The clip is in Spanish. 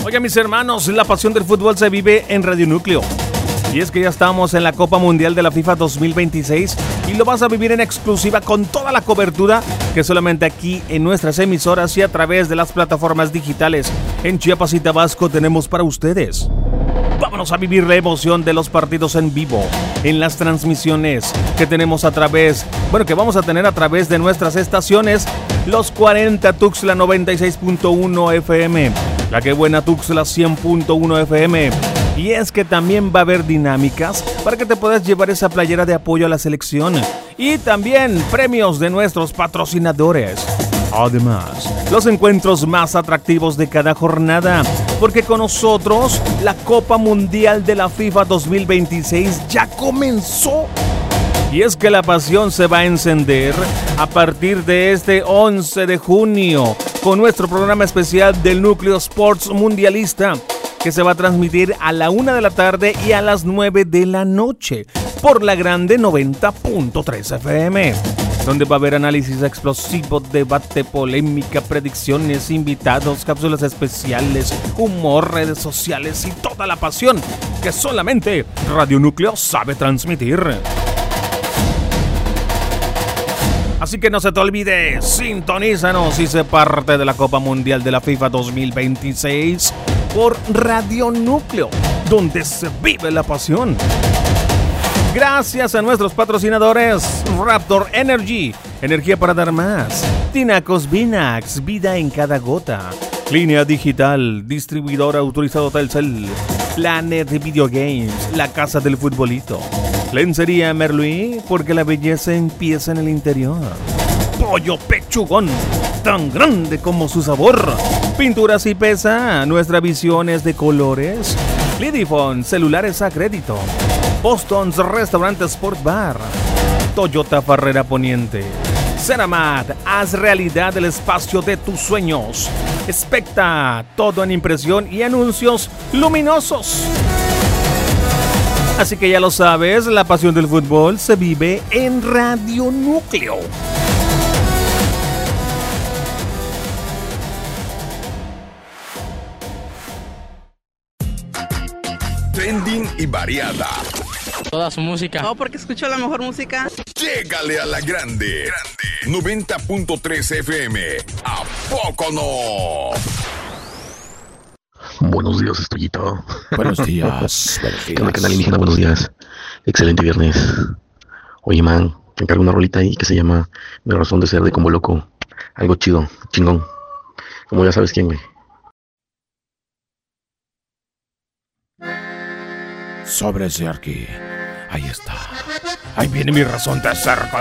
Oigan, mis hermanos, la pasión del fútbol se vive en Radio Núcleo. Y es que ya estamos en la Copa Mundial de la FIFA 2026 y lo vas a vivir en exclusiva con toda la cobertura que solamente aquí en nuestras emisoras y a través de las plataformas digitales en Chiapas y Tabasco tenemos para ustedes. Vámonos a vivir la emoción de los partidos en vivo, en las transmisiones que tenemos que vamos a tener a través de nuestras estaciones, los 40 Tuxtla 96.1 FM, la que buena Tuxtla 100.1 FM. Y es que también va a haber dinámicas para que te puedas llevar esa playera de apoyo a la selección. Y también premios de nuestros patrocinadores. Además, los encuentros más atractivos de cada jornada. Porque con nosotros, la Copa Mundial de la FIFA 2026 ya comenzó. Y es que la pasión se va a encender a partir de este 11 de junio con nuestro programa especial del Núcleo Sports Mundialista, que se va a transmitir a la 1 de la tarde y a las 9 de la noche por la grande 90.3 FM, donde va a haber análisis explosivo, debate, polémica, predicciones, invitados, cápsulas especiales, humor, redes sociales y toda la pasión que solamente Radio Núcleo sabe transmitir. Así que no se te olvide, sintonízanos y sé parte de la Copa Mundial de la FIFA 2026 por Radio Núcleo, donde se vive la pasión. Gracias a nuestros patrocinadores: Raptor Energy, energía para dar más; Tinacos Vinax, vida en cada gota; Línea Digital, distribuidor autorizado Telcel; Planet Video Games, la casa del futbolito; Lencería Merluí, porque la belleza empieza en el interior; Pollo Pechugón, tan grande como su sabor; Pinturas y Pesa, nuestra visión es de colores; Lidifone, celulares a crédito; Boston's Restaurant Sport Bar; Toyota Farrera Poniente; Ceramat, haz realidad el espacio de tus sueños; Specta, todo en impresión y anuncios luminosos. Así que ya lo sabes, la pasión del fútbol se vive en Radio Núcleo. Trending y variada. Toda su música. Oh, porque escucho la mejor música. Llégale a la grande. 90.3 FM. ¿A poco no? Buenos días, Estrellita. Buenos días. ¿Qué onda, canal indígena? Buenos días. Excelente viernes. Oye, man, te encargo una rolita ahí que se llama Mi razón de ser de Combo Loco. Algo chido, chingón. Como ya sabes quién, güey. Sobre ese aquí. Ahí está. Ahí viene mi razón de ser.